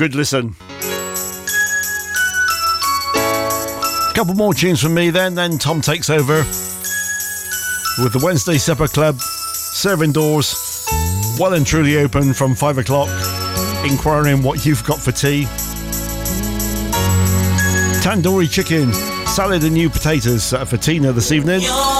Good listen. Couple more tunes from me then Tom takes over with the Wednesday Supper Club serving doors well and truly open from 5 o'clock, inquiring what you've got for tea. Tandoori chicken, salad and new potatoes for Tina this evening.